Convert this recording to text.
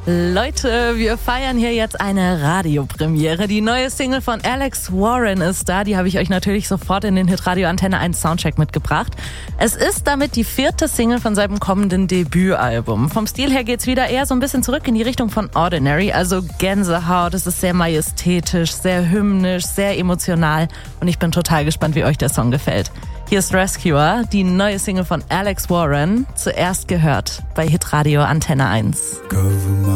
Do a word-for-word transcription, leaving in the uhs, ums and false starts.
Leute, wir feiern hier jetzt eine Radiopremiere. Die neue Single von Alex Warren ist da. Die habe ich euch natürlich sofort in den Hitradio Antenne eins Soundcheck mitgebracht. Es ist damit die vierte Single von seinem kommenden Debütalbum. Vom Stil her geht's wieder eher so ein bisschen zurück in die Richtung von Ordinary, also Gänsehaut. Es ist sehr majestätisch, sehr hymnisch, sehr emotional und ich bin total gespannt, wie euch der Song gefällt. Hier ist Rescuer, die neue Single von Alex Warren, zuerst gehört bei Hitradio Antenne eins.